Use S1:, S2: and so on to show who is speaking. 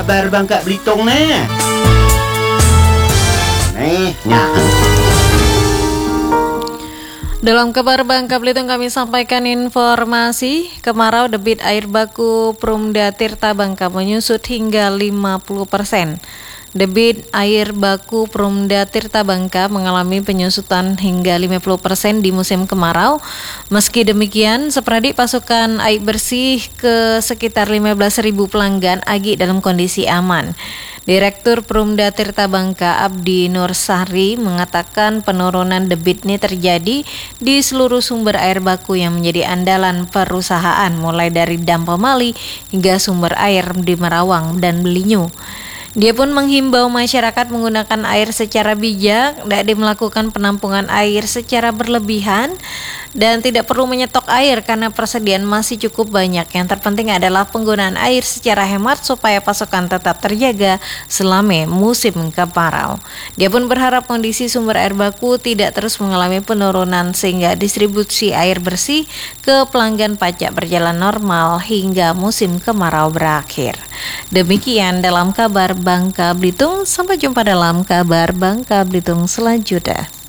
S1: Kabar Bangka Belitung nih.
S2: Dalam kabar Bangka Belitung kami sampaikan informasi kemarau debit air baku Perumda Tirta Bangka menyusut hingga 50%. Debit air baku Perumda Tirta Bangka mengalami penyusutan hingga 50% di musim kemarau. Meski demikian, sepradik pasokan air bersih ke sekitar 15.000 pelanggan agi dalam kondisi aman. Direktur Perumda Tirta Bangka Abdi Nur Sahri mengatakan penurunan debit ini terjadi di seluruh sumber air baku yang menjadi andalan perusahaan, mulai dari Dam Pemali hingga sumber air di Merawang dan Belinyu. Dia pun menghimbau masyarakat menggunakan air secara bijak, tidak melakukan penampungan air secara berlebihan, dan tidak perlu menyetok air karena persediaan masih cukup banyak. Yang terpenting adalah penggunaan air secara hemat supaya pasokan tetap terjaga selama musim kemarau. Dia pun berharap kondisi sumber air baku tidak terus mengalami penurunan sehingga distribusi air bersih ke pelanggan pajak berjalan normal hingga musim kemarau berakhir. Demikian dalam kabar Bangka Belitung, sampai jumpa dalam kabar Bangka Belitung selanjutnya.